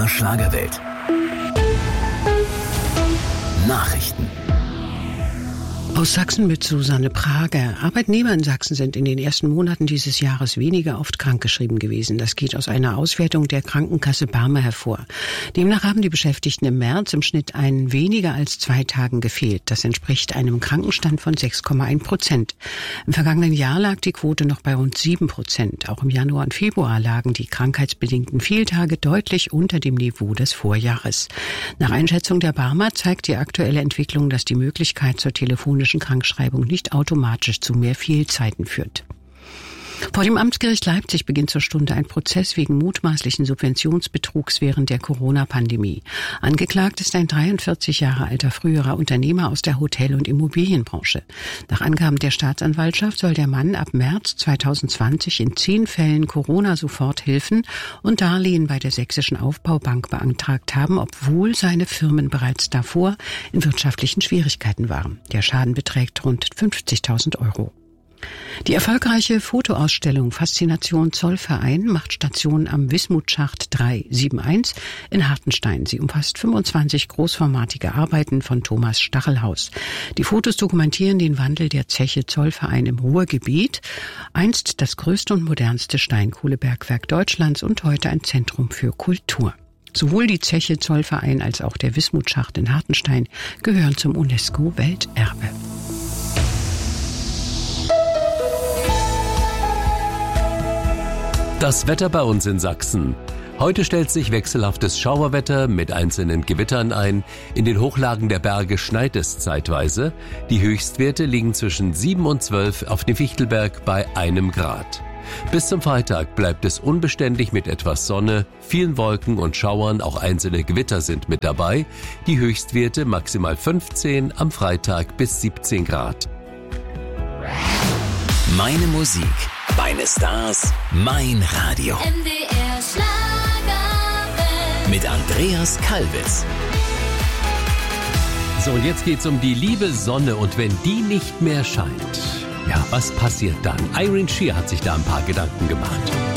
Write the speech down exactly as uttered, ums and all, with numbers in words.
der Schlagerwelt. Nachrichten. Aus Sachsen mit Susanne Prager. Arbeitnehmer in Sachsen sind in den ersten Monaten dieses Jahres weniger oft krankgeschrieben gewesen. Das geht aus einer Auswertung der Krankenkasse Barmer hervor. Demnach haben die Beschäftigten im März im Schnitt einen weniger als zwei Tagen gefehlt. Das entspricht einem Krankenstand von sechs Komma eins Prozent. Im vergangenen Jahr lag die Quote noch bei rund sieben Prozent. Auch im Januar und Februar lagen die krankheitsbedingten Fehltage deutlich unter dem Niveau des Vorjahres. Nach Einschätzung der Barmer zeigt die aktuelle Entwicklung, dass die Möglichkeit zur telefonischen Krankschreibung nicht automatisch zu mehr Fehlzeiten führt. Vor dem Amtsgericht Leipzig beginnt zur Stunde ein Prozess wegen mutmaßlichen Subventionsbetrugs während der Corona-Pandemie. Angeklagt ist ein dreiundvierzig Jahre alter früherer Unternehmer aus der Hotel- und Immobilienbranche. Nach Angaben der Staatsanwaltschaft soll der Mann ab März zweitausendzwanzig in zehn Fällen Corona-Soforthilfen und Darlehen bei der Sächsischen Aufbaubank beantragt haben, obwohl seine Firmen bereits davor in wirtschaftlichen Schwierigkeiten waren. Der Schaden beträgt rund fünfzigtausend Euro. Die erfolgreiche Fotoausstellung Faszination Zollverein macht Station am Wismutschacht dreihunderteinundsiebzig in Hartenstein. Sie umfasst fünfundzwanzig großformatige Arbeiten von Thomas Stachelhaus. Die Fotos dokumentieren den Wandel der Zeche Zollverein im Ruhrgebiet, einst das größte und modernste Steinkohlebergwerk Deutschlands und heute ein Zentrum für Kultur. Sowohl die Zeche Zollverein als auch der Wismutschacht in Hartenstein gehören zum UNESCO-Welterbe. Das Wetter bei uns in Sachsen. Heute stellt sich wechselhaftes Schauerwetter mit einzelnen Gewittern ein. In den Hochlagen der Berge schneit es zeitweise. Die Höchstwerte liegen zwischen sieben und zwölf auf dem Fichtelberg bei einem Grad. Bis zum Freitag bleibt es unbeständig mit etwas Sonne, vielen Wolken und Schauern, auch einzelne Gewitter sind mit dabei. Die Höchstwerte maximal fünfzehn, am Freitag bis siebzehn Grad. Meine Musik, meine Stars, mein Radio. M D R Schlagerwelt. Mit Andreas Kalbitz. So, und jetzt geht's um die liebe Sonne und wenn die nicht mehr scheint, ja, was passiert dann? Irene Shear hat sich da ein paar Gedanken gemacht.